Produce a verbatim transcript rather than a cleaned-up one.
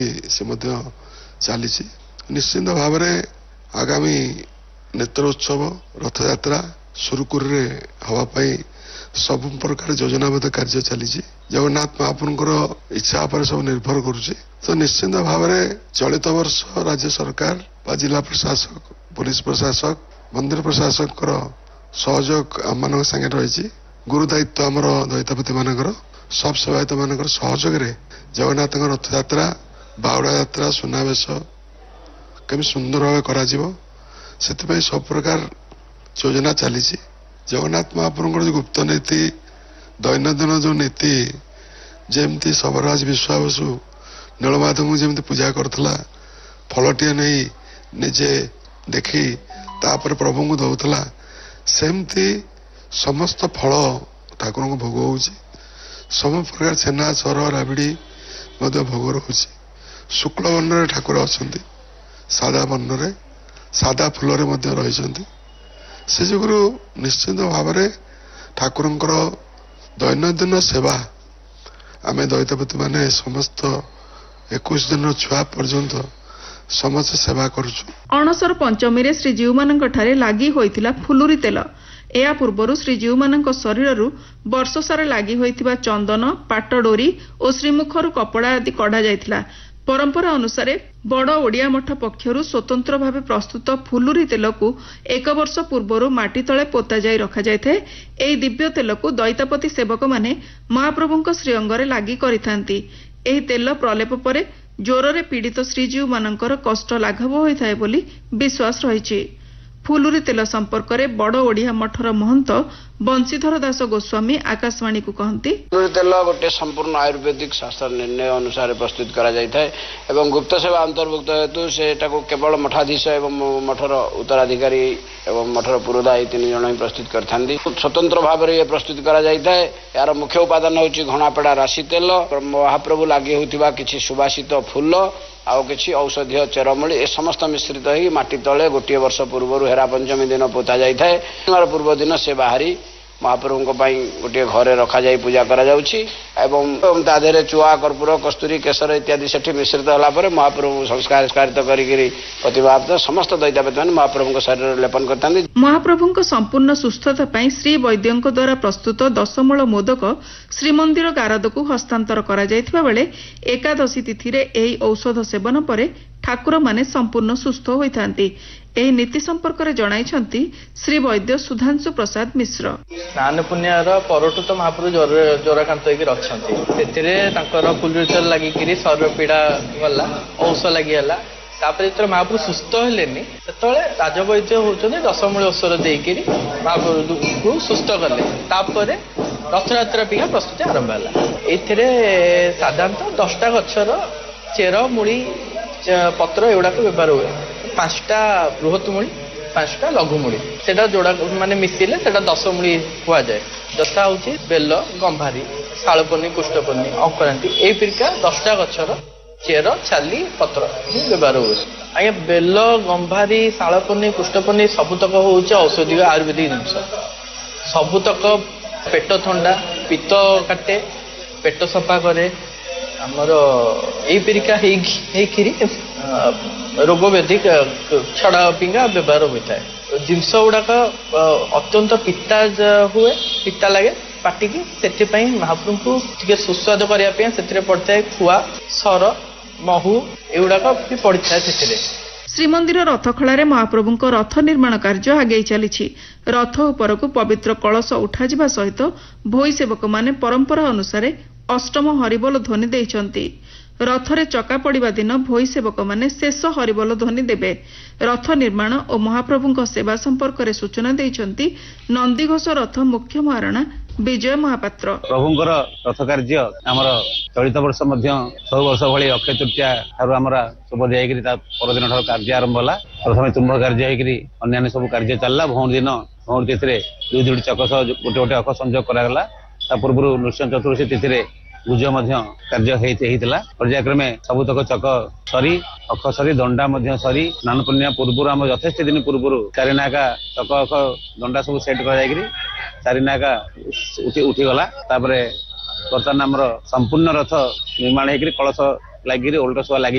से चली निश्चिंत भाव में आगामी नेत्र उत्सव रथ यात्रा सुरुखुर हवापाई सब प्रकार योजनाबद्ध कार्य चली जगन्नाथ महाप्रभुଙ୍କର इच्छा पर सब निर्भर करुचे तो निश्चिंत भाव में चलित वर्ष राज्य सरकार व जिला प्रशासक पुलिस प्रशासक मंदिर प्रशासक सहयोग आम संगे रही गुरु दायित्व आमर दैतापति मानकर सब सेवायत मान सहयोग जगन्नाथ रथ यात्रा बावड़ा यात्रा सुनावेश केमी सुंदर भाव करा सब प्रकार योजना चली जगन्नाथ महाप्रभुଙ୍କର जो गुप्त नीति दैनंदिन जो नीति जमती सबराज विश्वासु नीलमाधव जमी पूजा करथला फलटे नहीं निजे देखी तापर प्रभु को दौला सेमती समस्त फल ठाकुर को भोग हो सब प्रकार छेना सर राबिड़ी भोग रोचे शुक्ल वर्ण ठाकुर अच्छा सादा वर्ण सादा फुल रही से जुगुरु निश्चित भाव में ठाकुर दैनंदिन सेवा आम दैतपति माने समस्त इक्कीस दिन छुआ पर्यंत समस्त सेवा करुचु। अणसर पंचमी रे श्रीजीव मानक ठारे लागी होइतिला फुलुरी तेल या पूर्वरु श्रीजीव मानक शरीररु वर्ष सारा लागी होइतिबा चंदन पाटडोरी और श्रीमुखरु कपड़ा आदि कढ़ा जाइतिला। परंपरा अनुसार बड़ ओडिया मठ पक्षरु स्वतंत्र भाव प्रस्तुत फुलुरी तेल को एक वर्ष पूर्व माटी तले पोता जाई रखा जायथे। एही दिव्य तेल को दैतापति सेवक माने महाप्रभुଙ୍କ श्रीअंगरे लागि करिथांती। एही तेल प्रलेप परे ज्वरे पीड़ित श्रीजीव मानकर कष्ट लाघव होइथाय बोली विश्वास रहिछि। फुलुरी तेल संपर्क में बड़ ओडिया मठर महंत बंशीधर दास गोस्वामी आकाशवाणी को कहती फुलुरी तेल गोटे संपूर्ण आयुर्वेदिक शास्त्र निर्णय अनुसार प्रस्तुत करा जायଥାଏ एवं गुप्त सेवा अंतर्भुक्त हेतु से केवल मठाधीश एवं मठर उत्तराधिकारी एवं मठर पुरोधा तीन जन ही प्रस्तुत करथांती। स्वतंत्र भाव में प्रस्तुत करा जायଥାଏ। यार मुख्य उपादान होची घणापेड़ा राशि तेल महाप्रभु लागि होतिबा किछि सुवासित फूल आउ किछि औषधीय चेरमूली ए समस्त मिश्रित ही माटी तले गोटे वर्ष पूर्व हेरा पंचमी दिन पोता जाए पूर्व दिन से बाहरी महाप्रभु गोटे घरे रखा जाए पूजा करा जाउछि एवं तादेरे चुआ कर्पूर कस्तूरी केसर इत्यादि सेठी मिश्रित होला परे महाप्रभु संस्कार स्कारित करिगिरी प्रतिभात समस्त दैतापति माने महाप्रभु शरीर लेपन करथांती। महाप्रभु संपूर्ण सुस्थता पई श्री वैद्यଙ୍କ द्वारा प्रस्तुत दशमूल मोदक श्रीमंदिर गारद को हस्तांतर करा जायथिबा बेले एकादशी तिथि रे एही औषध सेवन परे ठाकुर माने संपूर्ण सुस्थ होइथांती। एही नीति संपर्क में जणाइछंती श्री वैद्य सुधांशु प्रसाद मिश्र। स्नान पुण्यार परठु तो महाप्रभु ज्वराक्रांत होकर अच्छा फुलुरी तेल लगिकी शरीर पीड़ा गला औष लगिगला तापर जो महाप्रभु सुस्थ हेलेनि से राजवैद्य होती दशमूल औषध देकर महाप्रभु को सुस्थ कले तापर रथयात्रा पिया प्रस्तुति आरंभ है। ये साधारणतः दसटा गचर चेर मूड़ी पत्र एगुड़ाक व्यवहार हुए पांचटा बृहत मूड़ी पांचटा लघु मूड़ी से जोड़ा माने मिसिले से दस मूड़ी हुआ जाए जथा हूँ बेल गंभारी शालपनी कुष्ठपनी अंकुरांति यही परिका दसटा गचर चेर छाली पत्र व्यवहार हुए। आज्ञा बेल गंभारी शालपनी कुष्ठपनी सबुतक हूँ औषधीय आयुर्वेदिक जिनस सबुतक पेट थंडा पित्त काटे पेट सफा करे आमर यही परिका रोग व्याधि छड़ा पिंगा व्यवहार होता है। जिनस गुड़ाक अत्यंत पिता हुए पिता लगे पाटी की से महाप्रभु को टे सुस्वाद करने से पड़ता है खुआ सर महू एगुड़ाक भी पड़ता है। श्रीमंदिर रथखड़ा महाप्रभुଙ୍କ रथ निर्माण कार्य आगे चली रथ उपर को पवित्र कलश उठाଯିବା सहित भोई सेवक माने परंपरा अनुसार अष्टम हरिबोल ध्वनि देइछंती। रथरे चका पड़िबा दिन भोई सेवक माने शेष हरिबोल ध्वनि देबे। रथ निर्माण और महाप्रभुଙ୍କ सेवा संपर्क में सूचना देइछंती नंदीघोष रथ मुख्य महाराणा विजय महापात्र। प्रभुंकर रथ कार्य आमर चलित वर्ष सब वर्ष भाई अक्षय तृतीया ठार आम शुभ दिया परदिन ठार कार्य आरंभ है। प्रथम तुम्भ कार्य होन्न्य सब कार्य चलला भौण दिन भौण तिथि दुई दुईट चक गोटे गोटे अख संयोग करागला पूर्व नृसिंह चतुर्दशी तिथि गुज कार्य होता पर्यायक्रमे सबुतक चक सरी अख सरी दंडा सरी स्नान पूर्णिमा पूर्व आम यथेष्ट दिन पूर्व चारिनाका चक अख दंडा सब सेट कर चारिनाका उठीगला बर्तमान आमर संपूर्ण रथ निर्माण होकर कलश लगी ओल्ट शुआ लगी